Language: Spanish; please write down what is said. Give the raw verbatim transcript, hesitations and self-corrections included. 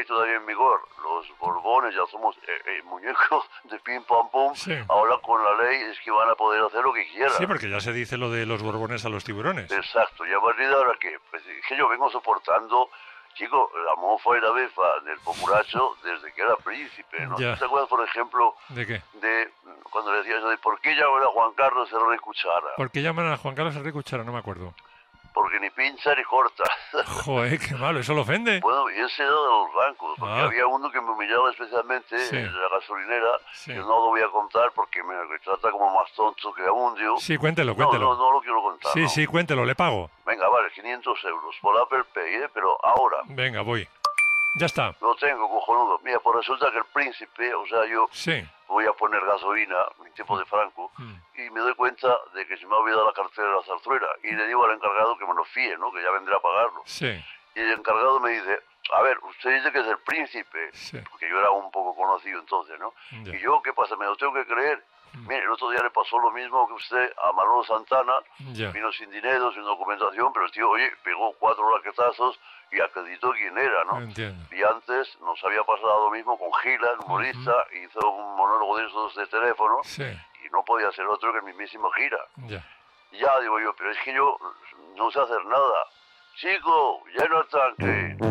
todavía en vigor. Los Borbones ya somos eh, eh, muñecos de pim pam pum. Sí. Ahora con la ley es que van a poder hacer lo que quieran. Sí, porque ya se dice lo de los borbones a los tiburones. Exacto, y a partir de ahora que, pues, es que yo vengo soportando, chico, la mofa y la befa del populacho desde que era príncipe, ¿no? Ya. ¿Te acuerdas, por ejemplo, ¿De qué? de cuando le decía eso de por qué llaman a Juan Carlos el Rey Cuchara? ¿Por qué llaman a Juan Carlos el Rey Cuchara? No me acuerdo. Porque ni pincha ni corta. Joder, qué malo, ¿eso lo ofende? Bueno, y ese era de los bancos, porque Ah. había uno que me humillaba especialmente Sí. en la gasolinera, Sí. que no lo voy a contar porque me trata como más tonto que a un dios. Sí, cuéntelo, No, cuéntelo. no, no lo quiero contar. Sí, no. sí, cuéntelo, le pago. Venga, vale, quinientos euros por Apple Pay, ¿eh? Pero ahora Venga, voy. Ya está. lo tengo, cojonudo. Mira, pues resulta que el príncipe, o sea, yo Sí. voy a poner gasolina en tiempo de Franco Mm. y me doy cuenta de que se me ha olvidado la cartera de la zarzuela y le digo al encargado que me lo fíe, ¿no? Que ya vendrá a pagarlo. Sí. Y el encargado me dice, a ver, usted dice que es el príncipe, Sí. porque yo era un poco conocido entonces, ¿no? Ya. Y yo, ¿qué pasa? ¿Me lo tengo que creer? Mire, el otro día le pasó lo mismo que usted a Manolo Santana, Ya. vino sin dinero, sin documentación, pero el tío, oye, pegó cuatro raquetazos y acreditó quién era, ¿no? Entiendo. Y antes nos había pasado lo mismo con Gila, el humorista, hizo un monólogo de esos de teléfono Sí. y no podía ser otro que el mismísimo Gira. Ya. Ya, digo yo, pero es que yo no sé hacer nada. Chico, lleno el tanque.